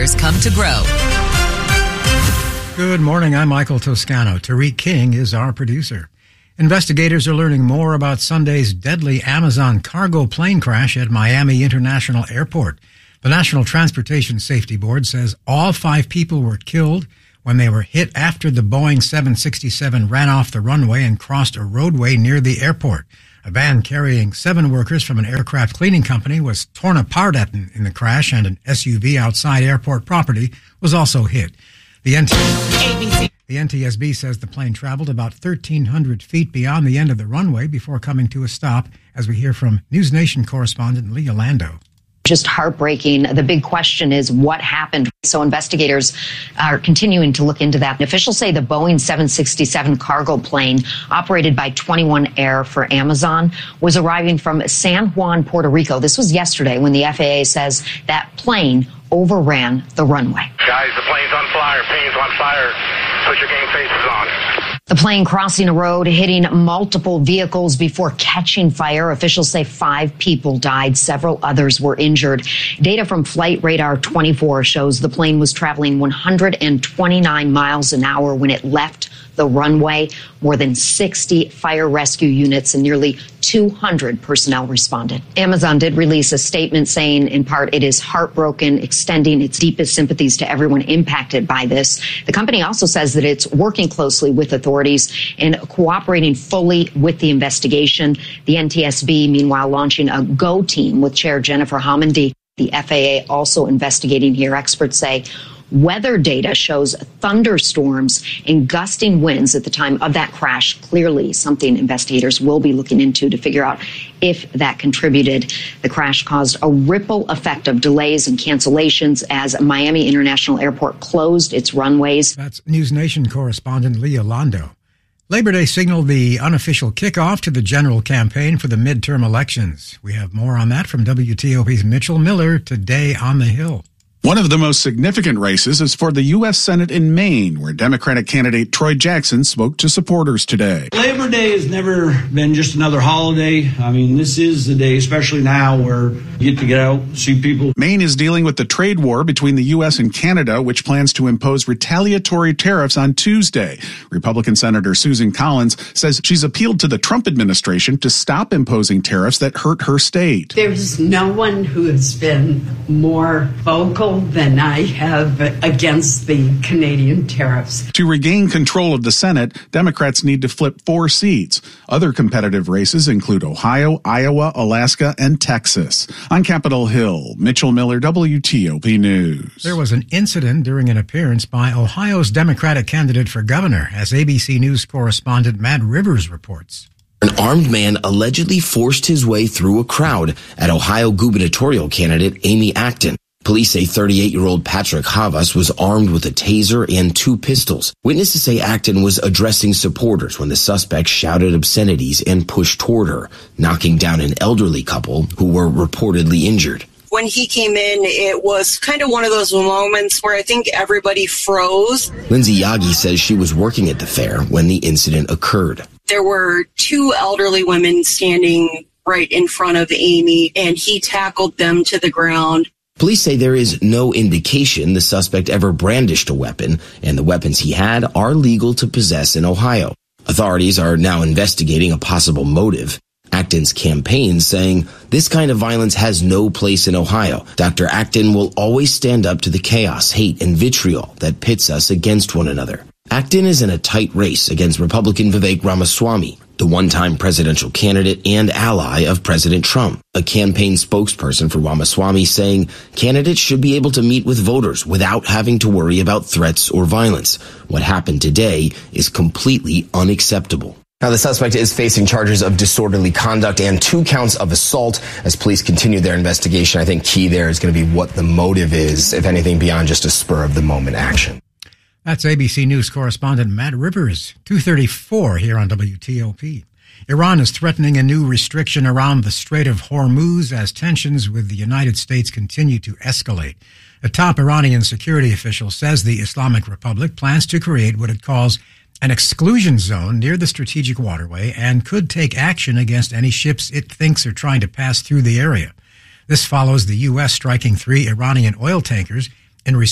investigators come to grow. Good morning. I'm Michael Toscano. Tariq King is our producer. Investigators are learning more about Sunday's deadly Amazon cargo plane crash at Miami International Airport. The National Transportation Safety Board says all 5 people were killed when they were hit after the Boeing 767 ran off the runway and crossed a roadway near the airport. A van carrying 7 workers from an aircraft cleaning company was torn apart in the crash, and an SUV outside airport property was also hit. The NTSB says the plane traveled about 1,300 feet beyond the end of the runway before coming to a stop, as we hear from News Nation correspondent Leah Lando. Just heartbreaking. The big question is what happened. So investigators are continuing to look into that. Officials say the Boeing 767 cargo plane operated by 21 Air for Amazon was arriving from San Juan, Puerto Rico. This was yesterday when the FAA says that plane overran the runway. Guys, the plane's on fire. Plane's on fire. Put your game faces on. The plane crossing a road, hitting multiple vehicles before catching fire. Officials say 5 people died. Several others were injured. Data from Flight Radar 24 shows the plane was traveling 129 miles an hour when it left the runway. More than 60 fire rescue units and nearly 200 personnel responded. Amazon did release a statement saying, in part, it is heartbroken, extending its deepest sympathies to everyone impacted by this. The company also says that it's working closely with authorities and cooperating fully with the investigation. The NTSB, meanwhile, launching a GO team with Chair Jennifer Homendy. The FAA also investigating here. Experts say weather data shows thunderstorms and gusting winds at the time of that crash. Clearly something investigators will be looking into to figure out if that contributed. The crash caused a ripple effect of delays and cancellations as Miami International Airport closed its runways. That's News Nation correspondent Leah Lando. Labor Day signaled the unofficial kickoff to the general campaign for the midterm elections. We have more on that from WTOP's Mitchell Miller today on the Hill. One of the most significant races is for the U.S. Senate in Maine, where Democratic candidate Troy Jackson spoke to supporters today. Labor Day has never been just another holiday. I mean, this is the day, especially now, where you get out, see people. Maine is dealing with the trade war between the U.S. and Canada, which plans to impose retaliatory tariffs on Tuesday. Republican Senator Susan Collins says she's appealed to the Trump administration to stop imposing tariffs that hurt her state. There's no one who has been more vocal than I have against the Canadian tariffs. To regain control of the Senate, Democrats need to flip 4 seats. Other competitive races include Ohio, Iowa, Alaska, and Texas. On Capitol Hill, Mitchell Miller, WTOP News. There was an incident during an appearance by Ohio's Democratic candidate for governor, as ABC News correspondent Matt Rivers reports. An armed man allegedly forced his way through a crowd at Ohio gubernatorial candidate Amy Acton. Police say 38-year-old Patrick Havas was armed with a taser and 2 pistols. Witnesses say Acton was addressing supporters when the suspect shouted obscenities and pushed toward her, knocking down an elderly couple who were reportedly injured. When he came in, it was kind of one of those moments where I think everybody froze. Lindsay Yagi says she was working at the fair when the incident occurred. There were 2 elderly women standing right in front of Amy, and he tackled them to the ground. Police say there is no indication the suspect ever brandished a weapon, and the weapons he had are legal to possess in Ohio. Authorities are now investigating a possible motive. Acton's campaign saying this kind of violence has no place in Ohio. Dr. Acton will always stand up to the chaos, hate, and vitriol that pits us against one another. Acton is in a tight race against Republican Vivek Ramaswamy, the one-time presidential candidate and ally of President Trump. A campaign spokesperson for Ramaswamy saying candidates should be able to meet with voters without having to worry about threats or violence. What happened today is completely unacceptable. Now, the suspect is facing charges of disorderly conduct and 2 counts of assault as police continue their investigation. I think key there is going to be what the motive is, if anything, beyond just a spur-of-the-moment action. That's ABC News correspondent Matt Rivers, 2:34 here on WTOP. Iran is threatening a new restriction around the Strait of Hormuz as tensions with the United States continue to escalate. A top Iranian security official says the Islamic Republic plans to create what it calls an exclusion zone near the strategic waterway and could take action against any ships it thinks are trying to pass through the area. This follows the U.S. striking 3 Iranian oil tankers in